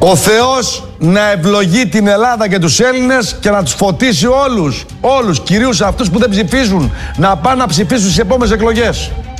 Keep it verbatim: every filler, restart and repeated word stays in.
Ο Θεός να ευλογεί την Ελλάδα και τους Έλληνες και να τους φωτίσει όλους, όλους, κυρίως αυτούς που δεν ψηφίζουν, να πάνε να ψηφίσουν στις επόμενες εκλογές.